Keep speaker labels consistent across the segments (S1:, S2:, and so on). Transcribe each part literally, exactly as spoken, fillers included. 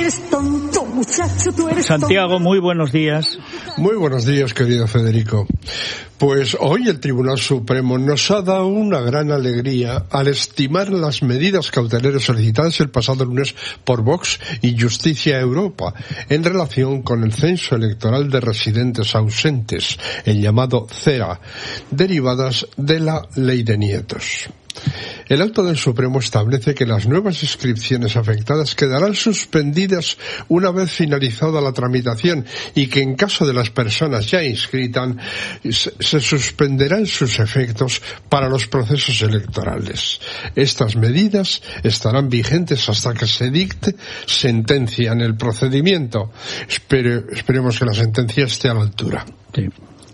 S1: eres tonto, muchacho, tú eres
S2: Santiago,
S1: tonto.
S2: muy buenos días.
S3: Muy buenos días, querido Federico. Pues hoy el Tribunal Supremo nos ha dado una gran alegría al estimar las medidas cautelares solicitadas el pasado lunes por Vox y Justicia Europa en relación con el censo electoral de residentes ausentes, el llamado CERA, derivadas de la Ley de Nietos. El auto del Supremo establece que las nuevas inscripciones afectadas quedarán suspendidas una vez finalizada la tramitación y que en caso de las personas ya inscritas se suspenderán sus efectos para los procesos electorales. Estas medidas estarán vigentes hasta que se dicte sentencia en el procedimiento. Espere, esperemos que la sentencia esté a la altura.
S2: Sí.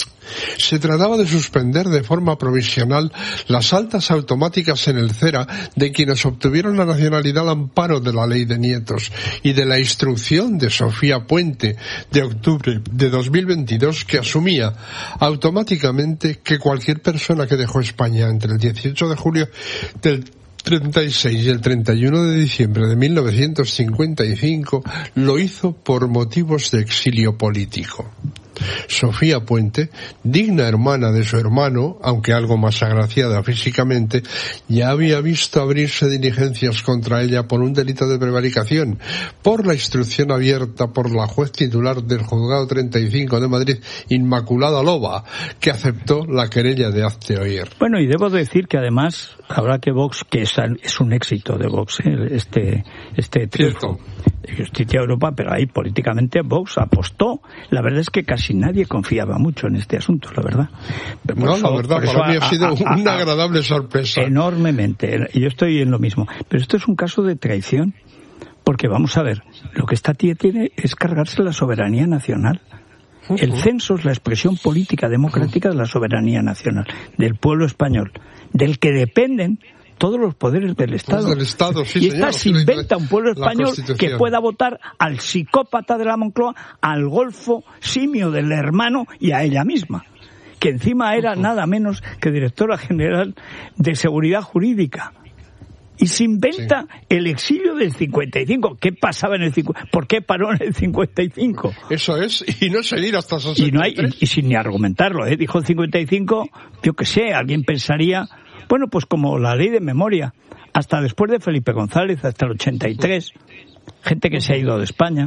S3: Se trataba de suspender de forma provisional las altas automáticas en el CERA de quienes obtuvieron la nacionalidad al amparo de la Ley de Nietos y de la instrucción de Sofía Puente de octubre de dos mil veintidós que asumía automáticamente que cualquier persona que dejó España entre el dieciocho de julio del treinta y seis y el treinta y uno de diciembre de mil novecientos cincuenta y cinco lo hizo por motivos de exilio político. Sofía Puente, digna hermana de su hermano, aunque algo más agraciada físicamente, ya había visto abrirse diligencias contra ella por un delito de prevaricación, por la instrucción abierta por la juez titular del Juzgado treinta y cinco de Madrid, Inmaculada Loba, que aceptó la querella de hazte oír.
S2: Bueno, y debo decir que además habrá que Vox, que es, es un éxito de Vox, ¿eh? este, este triunfo de Justicia Europa, pero ahí políticamente Vox apostó. La verdad es que casi nadie confiaba mucho en este asunto, la verdad.
S3: Por no, eso, la verdad, para mí ha, ha sido a, a, una agradable sorpresa.
S2: Enormemente, yo estoy en lo mismo. Pero esto es un caso de traición, porque vamos a ver, lo que esta tía tiene es cargarse la soberanía nacional. El censo es la expresión política democrática de la soberanía nacional, del pueblo español, del que dependen todos los poderes del Estado.
S3: Del Estado sí,
S2: y
S3: señor,
S2: esta se inventa un pueblo español que pueda votar al psicópata de la Moncloa, al golfo simio del hermano y a ella misma, que encima era uh-huh. nada menos que directora general de Seguridad Jurídica. Y se inventa sí. el exilio del cincuenta y cinco. ¿Qué pasaba en el cincuenta y cinco? ¿Por qué paró en el cincuenta y cinco?
S3: Eso es, y no seguir hasta sesenta y tres.
S2: Y, no hay, y, y sin ni argumentarlo, ¿eh? Dijo el cincuenta y cinco, yo qué sé, alguien pensaría, bueno, pues como la ley de memoria, hasta después de Felipe González, hasta el ochenta y tres, gente que se ha ido de España.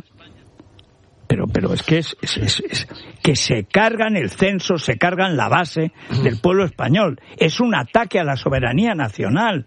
S2: Pero, pero es que es, es, es, es que se cargan el censo, se cargan la base del pueblo español. Es un ataque a la soberanía nacional.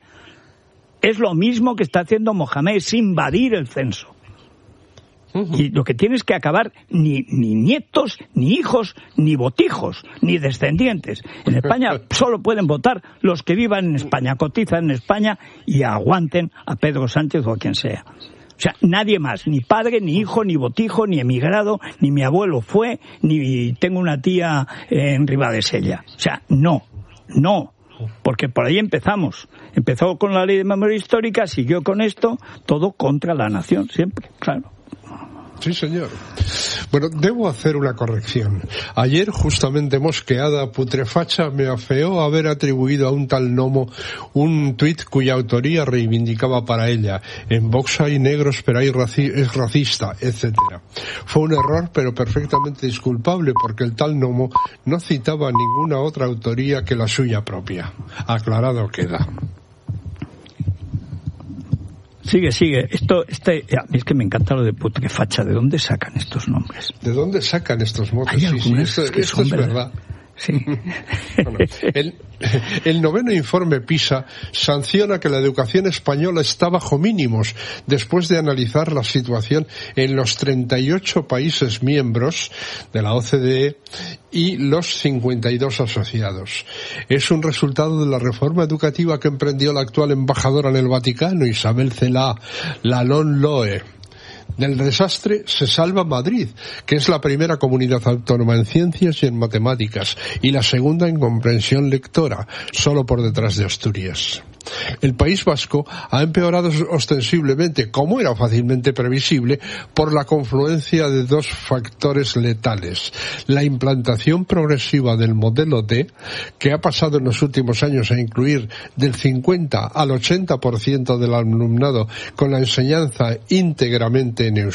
S2: Es lo mismo que está haciendo Mohamed, es invadir el censo. Uh-huh. Y lo que tienes que acabar, ni, ni nietos, ni hijos, ni botijos, ni descendientes. En España solo pueden votar los que vivan en España, cotizan en España y aguanten a Pedro Sánchez o a quien sea. O sea, nadie más, ni padre, ni hijo, ni botijo, ni emigrado, ni mi abuelo fue, ni tengo una tía en Ribadesella. O sea, no, no. Porque por ahí empezamos. Empezó con la ley de memoria histórica, siguió con esto, todo contra la nación, siempre, claro.
S3: Sí, señor. Bueno, debo hacer una corrección. Ayer, justamente mosqueada, Putrefacha me afeó haber atribuido a un tal Nomo un tuit cuya autoría reivindicaba para ella. En Vox hay negros, pero hay raci- es racista, etcétera. Fue un error, pero perfectamente disculpable, porque el tal Nomo no citaba ninguna otra autoría que la suya propia. Aclarado queda.
S2: Sigue, sigue. Esto, este, es que me encanta lo de Putrefacha. ¿De dónde sacan estos nombres?
S3: ¿De dónde sacan estos motes?
S2: Hay
S3: Sí,
S2: algunas
S3: sí, esto,
S2: que
S3: esto
S2: son
S3: es
S2: verdad.
S3: verdad.
S2: Sí.
S3: Bueno, el, el noveno informe PISA sanciona que la educación española está bajo mínimos después de analizar la situación en los treinta y ocho países miembros de la O C D E y los cincuenta y dos asociados. Es un resultado de la reforma educativa que emprendió la actual embajadora en el Vaticano, Isabel Celá, la non loe. Del desastre se salva Madrid, que es la primera comunidad autónoma en ciencias y en matemáticas, y la segunda en comprensión lectora, solo por detrás de Asturias. El País Vasco ha empeorado ostensiblemente, como era fácilmente previsible, por la confluencia de dos factores letales. La implantación progresiva del modelo D, que ha pasado en los últimos años a incluir del cincuenta al ochenta por ciento del alumnado con la enseñanza íntegramente en euskera,